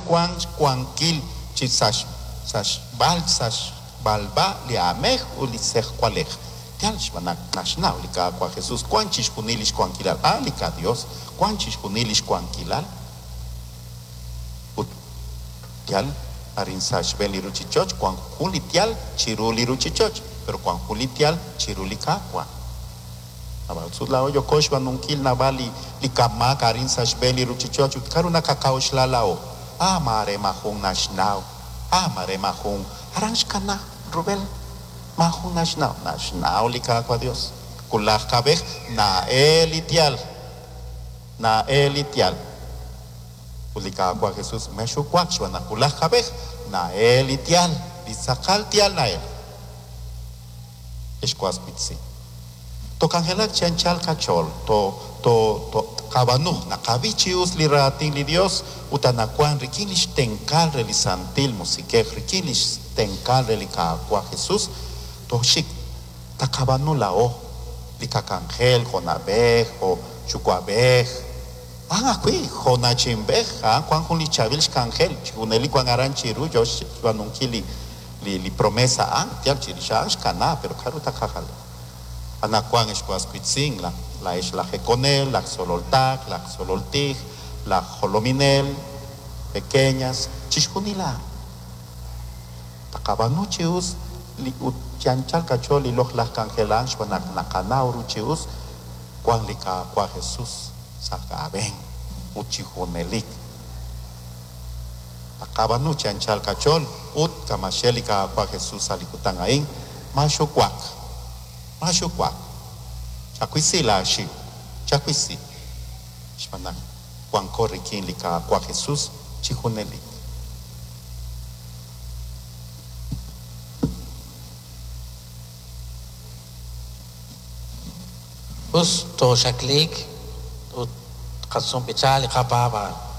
quanquil chisash sash balba li amej u li sej cualej. Tialch manak national li ka kwa Jesús cuanchis kunilis cuanquilal li ka Dios cuanchis kunilis cuanquilal ut tial arin sash beli ruchichoch cuan kulitial chiruli ruchichoch pero cuan kulitial chiruli ka kwa abal sud la oyo koshwa nunkil nabali li kama karin sash beli ruchichoch ut karuna kakaosh la lao mare mahung national mare mahung aranshkana rubel mahung national li ka kwa Dios kulach kabej na elitial ulika kwa Jesús meshu kwakshwa na kulach kabej na elitial bisakal tial na el eshkwas pitsi to kangelak chanchal kachol to kabanu na kabichius li rating li Dios utanakwan rikilish tenkal relisantil musikej rikilish tenkal relika kwa Jesús to shik takabanu lao lika kangel jonabej o chukwabej akui jonachimbej kwan juli chavil kangel chuneli kwan aranchiru yo nunkili li promesa tial chirishash kana pero karuta kakal anakuan eshkuas kuitzin la esh la jeconel la sololtak la sololtig la jolominel pequeñas chishkunila takabanu chius li chanchal kachol y los las cangelanch para nakanau ruchius kwan lika kwa Jesús sakaben uchijonelik takabanu chanchal kachol ut kamashelika kwa Jesús alikutangain mashukwak chakwisi la shi chakwisi shpana kwan korikin lika kwa Jesús chijonelik us to shaklik ut kasum pichali kapaba